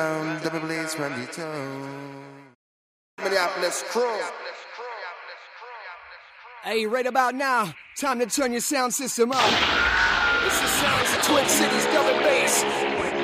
Double blaze from the town. Minneapolis crew. Hey, right about now, time to turn your sound system up. This is sounds of Twin Cities double bass.